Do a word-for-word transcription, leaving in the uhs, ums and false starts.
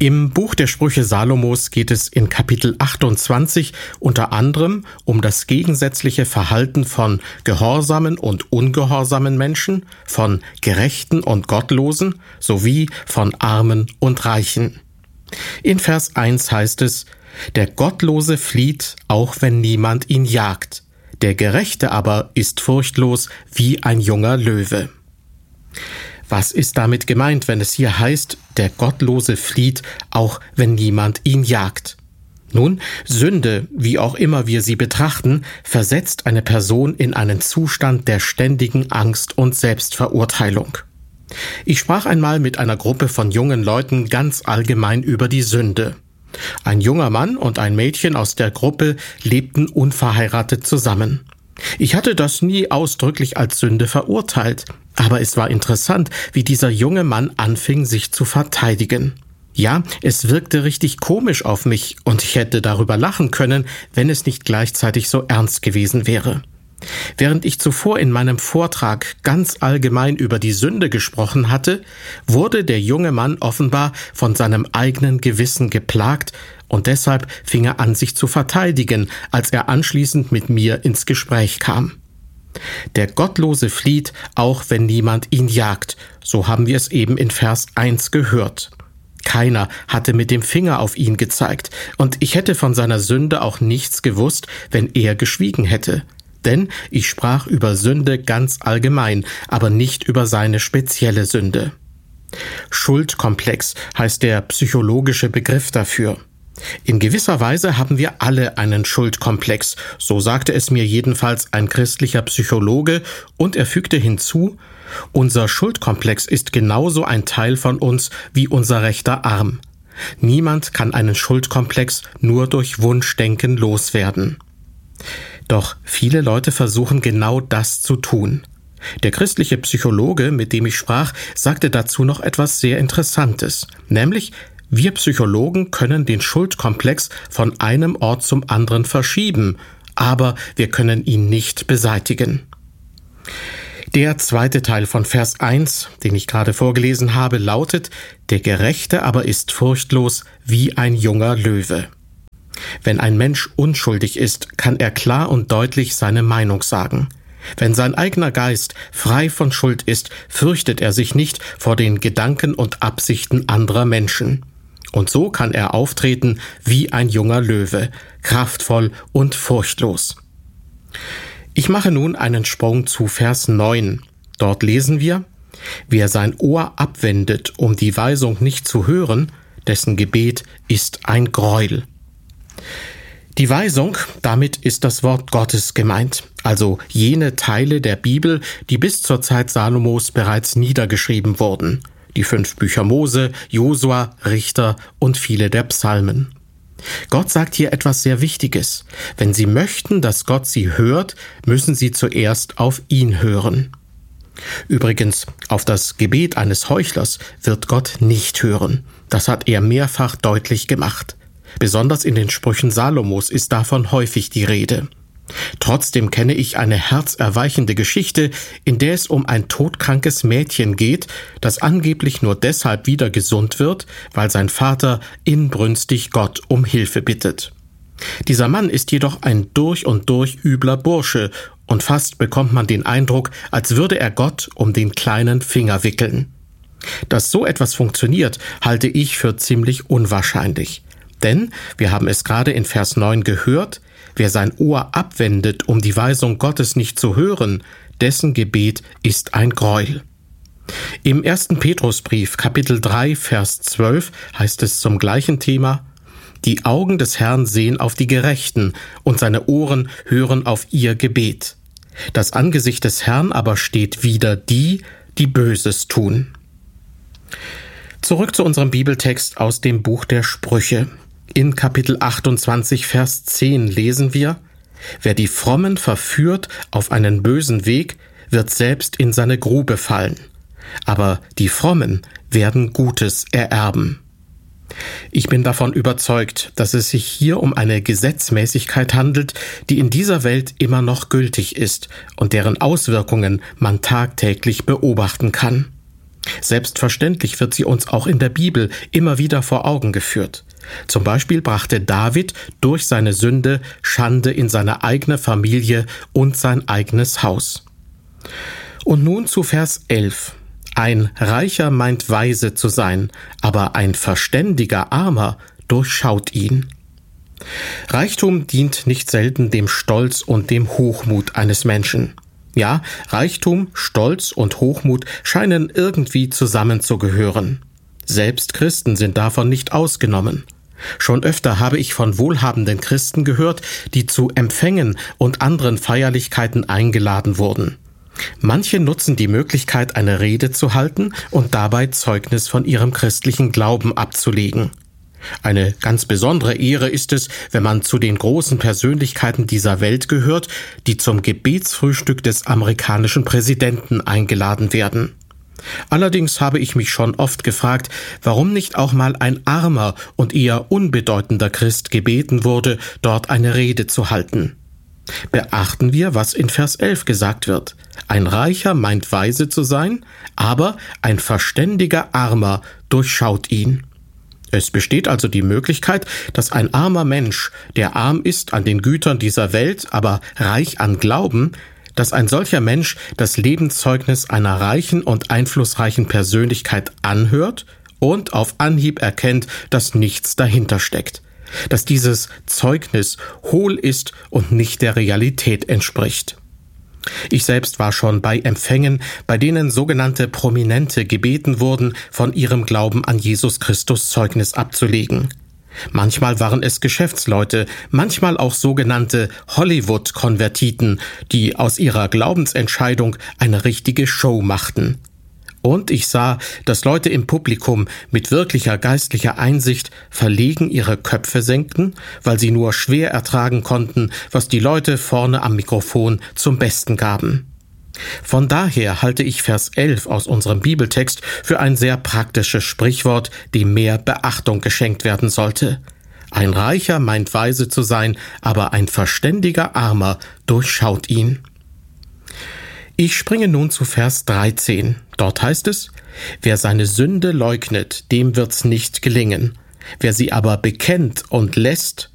Im Buch der Sprüche Salomos geht es in Kapitel achtundzwanzig unter anderem um das gegensätzliche Verhalten von gehorsamen und ungehorsamen Menschen, von Gerechten und Gottlosen sowie von Armen und Reichen. In Vers eins heißt es: Der Gottlose flieht, auch wenn niemand ihn jagt. Der Gerechte aber ist furchtlos wie ein junger Löwe. Was ist damit gemeint, wenn es hier heißt, der Gottlose flieht, auch wenn niemand ihn jagt? Nun, Sünde, wie auch immer wir sie betrachten, versetzt eine Person in einen Zustand der ständigen Angst und Selbstverurteilung. Ich sprach einmal mit einer Gruppe von jungen Leuten ganz allgemein über die Sünde. Ein junger Mann und ein Mädchen aus der Gruppe lebten unverheiratet zusammen. Ich hatte das nie ausdrücklich als Sünde verurteilt, aber es war interessant, wie dieser junge Mann anfing, sich zu verteidigen. Ja, es wirkte richtig komisch auf mich und ich hätte darüber lachen können, wenn es nicht gleichzeitig so ernst gewesen wäre. Während ich zuvor in meinem Vortrag ganz allgemein über die Sünde gesprochen hatte, wurde der junge Mann offenbar von seinem eigenen Gewissen geplagt und deshalb fing er an, sich zu verteidigen, als er anschließend mit mir ins Gespräch kam. Der Gottlose flieht, auch wenn niemand ihn jagt, so haben wir es eben in Vers eins gehört. Keiner hatte mit dem Finger auf ihn gezeigt, und ich hätte von seiner Sünde auch nichts gewusst, wenn er geschwiegen hätte. Denn ich sprach über Sünde ganz allgemein, aber nicht über seine spezielle Sünde. Schuldkomplex heißt der psychologische Begriff dafür. In gewisser Weise haben wir alle einen Schuldkomplex, so sagte es mir jedenfalls ein christlicher Psychologe, und er fügte hinzu: Unser Schuldkomplex ist genauso ein Teil von uns wie unser rechter Arm. Niemand kann einen Schuldkomplex nur durch Wunschdenken loswerden. Doch viele Leute versuchen genau das zu tun. Der christliche Psychologe, mit dem ich sprach, sagte dazu noch etwas sehr Interessantes, nämlich: Wir Psychologen können den Schuldkomplex von einem Ort zum anderen verschieben, aber wir können ihn nicht beseitigen. Der zweite Teil von Vers eins, den ich gerade vorgelesen habe, lautet: Der Gerechte aber ist furchtlos wie ein junger Löwe. Wenn ein Mensch unschuldig ist, kann er klar und deutlich seine Meinung sagen. Wenn sein eigener Geist frei von Schuld ist, fürchtet er sich nicht vor den Gedanken und Absichten anderer Menschen. Und so kann er auftreten wie ein junger Löwe, kraftvoll und furchtlos. Ich mache nun einen Sprung zu Vers neun. Dort lesen wir: Wer sein Ohr abwendet, um die Weisung nicht zu hören, dessen Gebet ist ein Greuel. Die Weisung, damit ist das Wort Gottes gemeint, also jene Teile der Bibel, die bis zur Zeit Salomos bereits niedergeschrieben wurden. Die fünf Bücher Mose, Josua, Richter und viele der Psalmen. Gott sagt hier etwas sehr Wichtiges. Wenn Sie möchten, dass Gott Sie hört, müssen Sie zuerst auf ihn hören. Übrigens, auf das Gebet eines Heuchlers wird Gott nicht hören. Das hat er mehrfach deutlich gemacht. Besonders in den Sprüchen Salomos ist davon häufig die Rede. Trotzdem kenne ich eine herzerweichende Geschichte, in der es um ein todkrankes Mädchen geht, das angeblich nur deshalb wieder gesund wird, weil sein Vater inbrünstig Gott um Hilfe bittet. Dieser Mann ist jedoch ein durch und durch übler Bursche, und fast bekommt man den Eindruck, als würde er Gott um den kleinen Finger wickeln. Dass so etwas funktioniert, halte ich für ziemlich unwahrscheinlich. Denn, wir haben es gerade in Vers neun gehört, wer sein Ohr abwendet, um die Weisung Gottes nicht zu hören, dessen Gebet ist ein Greuel. Im ersten Petrusbrief, Kapitel drei, Vers zwölf, heißt es zum gleichen Thema: Die Augen des Herrn sehen auf die Gerechten, und seine Ohren hören auf ihr Gebet. Das Angesicht des Herrn aber steht wider die, die Böses tun. Zurück zu unserem Bibeltext aus dem Buch der Sprüche. In Kapitel achtundzwanzig, Vers zehn lesen wir: Wer die Frommen verführt auf einen bösen Weg, wird selbst in seine Grube fallen. Aber die Frommen werden Gutes ererben. Ich bin davon überzeugt, dass es sich hier um eine Gesetzmäßigkeit handelt, die in dieser Welt immer noch gültig ist und deren Auswirkungen man tagtäglich beobachten kann. Selbstverständlich wird sie uns auch in der Bibel immer wieder vor Augen geführt. Zum Beispiel brachte David durch seine Sünde Schande in seine eigene Familie und sein eigenes Haus. Und nun zu Vers elf. Ein Reicher meint weise zu sein, aber ein verständiger Armer durchschaut ihn. Reichtum dient nicht selten dem Stolz und dem Hochmut eines Menschen. Ja, Reichtum, Stolz und Hochmut scheinen irgendwie zusammenzugehören. Selbst Christen sind davon nicht ausgenommen. Schon öfter habe ich von wohlhabenden Christen gehört, die zu Empfängen und anderen Feierlichkeiten eingeladen wurden. Manche nutzen die Möglichkeit, eine Rede zu halten und dabei Zeugnis von ihrem christlichen Glauben abzulegen. Eine ganz besondere Ehre ist es, wenn man zu den großen Persönlichkeiten dieser Welt gehört, die zum Gebetsfrühstück des amerikanischen Präsidenten eingeladen werden. Allerdings habe ich mich schon oft gefragt, warum nicht auch mal ein armer und eher unbedeutender Christ gebeten wurde, dort eine Rede zu halten. Beachten wir, was in Vers elf gesagt wird. Ein Reicher meint weise zu sein, aber ein verständiger Armer durchschaut ihn. Es besteht also die Möglichkeit, dass ein armer Mensch, der arm ist an den Gütern dieser Welt, aber reich an Glauben, dass ein solcher Mensch das Lebenszeugnis einer reichen und einflussreichen Persönlichkeit anhört und auf Anhieb erkennt, dass nichts dahinter steckt, dass dieses Zeugnis hohl ist und nicht der Realität entspricht. Ich selbst war schon bei Empfängen, bei denen sogenannte Prominente gebeten wurden, von ihrem Glauben an Jesus Christus Zeugnis abzulegen. Manchmal waren es Geschäftsleute, manchmal auch sogenannte Hollywood-Konvertiten, die aus ihrer Glaubensentscheidung eine richtige Show machten. Und ich sah, dass Leute im Publikum mit wirklicher geistlicher Einsicht verlegen ihre Köpfe senkten, weil sie nur schwer ertragen konnten, was die Leute vorne am Mikrofon zum Besten gaben. Von daher halte ich Vers elf aus unserem Bibeltext für ein sehr praktisches Sprichwort, dem mehr Beachtung geschenkt werden sollte. Ein Reicher meint weise zu sein, aber ein verständiger Armer durchschaut ihn. Ich springe nun zu Vers dreizehn. Dort heißt es: Wer seine Sünde leugnet, dem wird's nicht gelingen. Wer sie aber bekennt und lässt,